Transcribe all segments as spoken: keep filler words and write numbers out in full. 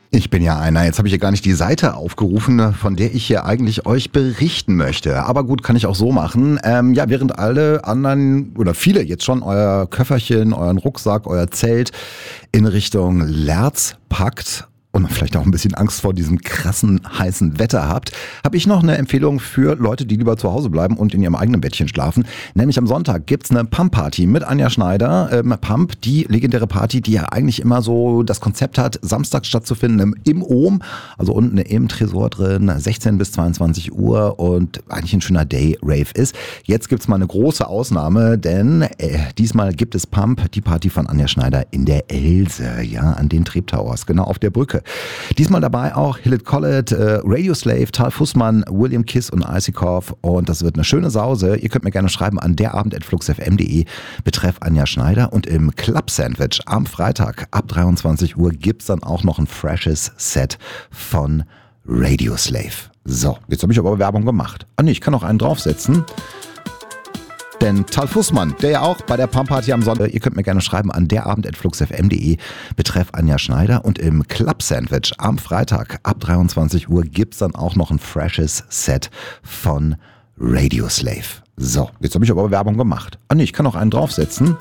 Ich bin ja einer. Jetzt habe ich hier gar nicht die Seite aufgerufen, von der ich hier eigentlich euch berichten möchte. Aber gut, kann ich auch so machen. Ähm, ja, während alle anderen oder viele jetzt schon euer Köfferchen, euren Rucksack, euer Zelt in Richtung Lerz packt und vielleicht auch ein bisschen Angst vor diesem krassen, heißen Wetter habt, habe ich noch eine Empfehlung für Leute, die lieber zu Hause bleiben und in ihrem eigenen Bettchen schlafen. Nämlich am Sonntag gibt's eine Pump-Party mit Anja Schneider. Ähm, Pump, die legendäre Party, die ja eigentlich immer so das Konzept hat, samstags stattzufinden im, im Ohm, also unten im Tresor drin, sechzehn bis zweiundzwanzig Uhr und eigentlich ein schöner Day-Rave ist. Jetzt gibt's mal eine große Ausnahme, denn äh, diesmal gibt es Pump, die Party von Anja Schneider in der Else, ja, an den Treptowers, genau auf der Brücke. Diesmal dabei auch Hillett Collett, äh, Radioslave, Tal Fussmann, William Kiss und Icikoff und das wird eine schöne Sause. Ihr könnt mir gerne schreiben an derabend at fluxfm punkt de betreff Anja Schneider und im Club Sandwich am Freitag ab dreiundzwanzig Uhr gibt's dann auch noch ein freshes Set von Radioslave. So, jetzt habe ich aber Werbung gemacht. Ah nee, ich kann noch einen draufsetzen. Denn Tal Fussmann, der ja auch bei der Pump-Party am Sonntag, ihr könnt mir gerne schreiben an derabend at fluxfm punkt de betreff Anja Schneider und im Club Sandwich am Freitag ab dreiundzwanzig Uhr gibt's dann auch noch ein freshes Set von Radioslave. So, jetzt habe ich aber Werbung gemacht. Ah nee, ich kann noch einen draufsetzen.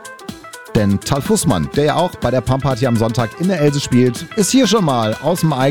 Denn Tal Fussmann, der ja auch bei der Pump-Party am Sonntag in der Else spielt, ist hier schon mal aus dem eigenen